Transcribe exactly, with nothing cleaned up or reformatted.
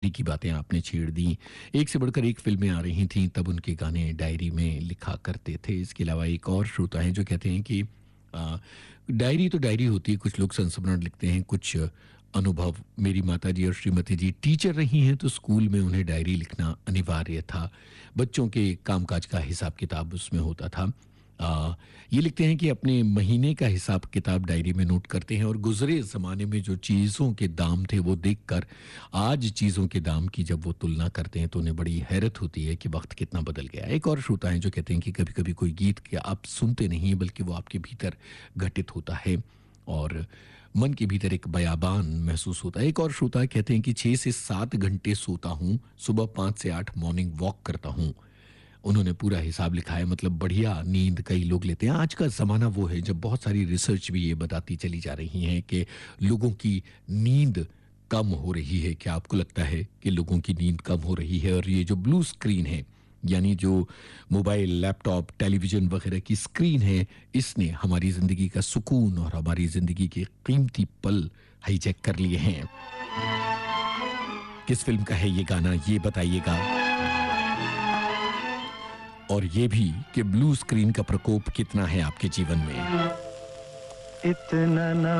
Diary की बातें आपने छेड़ दी। एक से बढ़कर एक फ़िल्में आ रही थीं, तब उनके गाने डायरी में लिखा करते थे। इसके अलावा एक और श्रोता हैं जो कहते हैं कि अ, डायरी तो डायरी होती है, कुछ लोग संस्मरण लिखते हैं, कुछ अनुभव। मेरी माताजी और श्रीमती जी टीचर रही हैं, तो स्कूल में उन्हें डायरी लिखना अनिवार्य था। बच्चों के कामकाज का हिसाब-किताब उसमें होता था। अ, ये लिखते हैं कि अपने महीने का हिसाब-किताब डायरी में नोट करते हैं और गुज़रे ज़माने में जो चीज़ों के दाम थे, वो देखकर आज चीज़ों के दाम की जब वो तुलना करते हैं, तो उन्हें बड़ी हैरत होती है कि वक़्त कितना बदल गया है। एक और श्रोता हैं जो कहते हैं कि कभी-कभी कोई गीत क्या आप सुनते नहीं हैं, बल्कि वो आपके भीतर घटित होता है और मन के भीतर एक बयाबान महसूस होता है। एक और श्रोता कहते हैं कि छह से सात घंटे सोता हूँ, सुबह पाँच से आठ मॉर्निंग वॉक करता हूँ। उन्होंने पूरा हिसाब लिखा है, मतलब बढ़िया नींद कई लोग लेते हैं। आज का ज़माना वो है जब बहुत सारी रिसर्च भी ये बताती चली जा रही हैं कि लोगों की नींद कम हो रही है। क्या आपको लगता है कि लोगों की नींद कम हो रही है? और ये जो ब्लू स्क्रीन है, यानी जो मोबाइल, लैपटॉप, टेलीविज़न वगैरह की स्क्रीन है, इसने हमारी ज़िंदगी का सुकून और हमारी ज़िंदगी के कीमती पल हाईजैक कर लिए हैं। किस फ़िल्म का है ये गाना, ये बताइएगा। और ये भी कि ब्लू स्क्रीन का प्रकोप कितना है आपके जीवन में। इतना ना